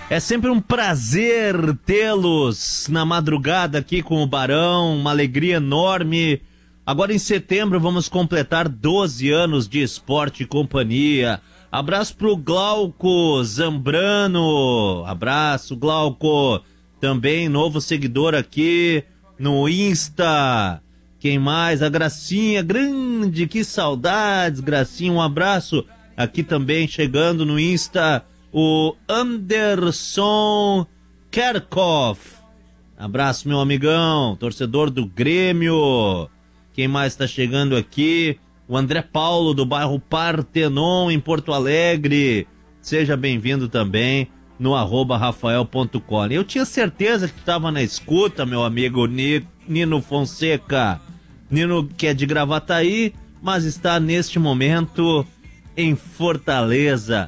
É sempre um prazer tê-los na madrugada aqui com o Barão, uma alegria enorme. Agora em setembro vamos completar 12 anos de Esporte e Companhia. Abraço pro Glauco Zambrano, abraço Glauco, também novo seguidor aqui no Insta. Quem mais? A Gracinha, grande, que saudades, Gracinha, um abraço. Aqui também chegando no Insta, o Anderson Kerkhoff. Abraço, meu amigão, torcedor do Grêmio. Quem mais está chegando aqui? O André Paulo, do bairro Partenon, em Porto Alegre. Seja bem-vindo também no @rafael.colin. Eu tinha certeza que estava na escuta, meu amigo Nino Fonseca. Nino, que é de Gravataí, mas está neste momento em Fortaleza.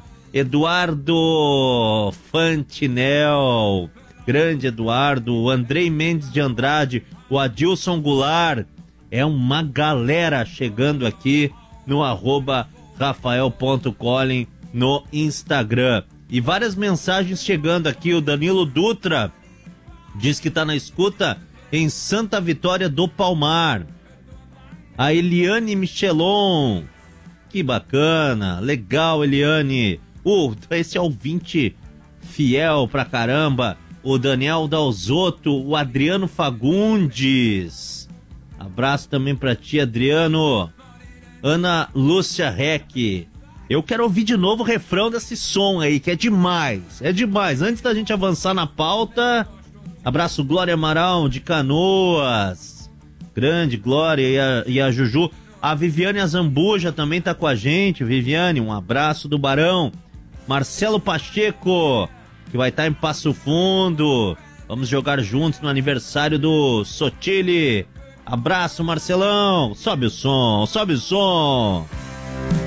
Eduardo Fantinel, grande Eduardo, o Andrei Mendes de Andrade, o Adilson Goulart. É uma galera chegando aqui no @rafael.colin no Instagram. E várias mensagens chegando aqui. O Danilo Dutra diz que está na escuta em Santa Vitória do Palmar. A Eliane Michelon, que bacana, legal, Eliane. Esse é ouvinte fiel pra caramba. O Daniel Dalzotto, o Adriano Fagundes. Abraço também pra ti, Adriano. Ana Lúcia Reck. Eu quero ouvir de novo o refrão desse som aí, que é demais. É demais. Antes da gente avançar na pauta, abraço Glória Amaral de Canoas. Grande Glória e a Juju. A Viviane Azambuja também tá com a gente. Viviane, um abraço do Barão. Marcelo Pacheco, que vai estar em Passo Fundo. Vamos jogar juntos no aniversário do Sotile. Abraço, Marcelão. Sobe o som, sobe o som.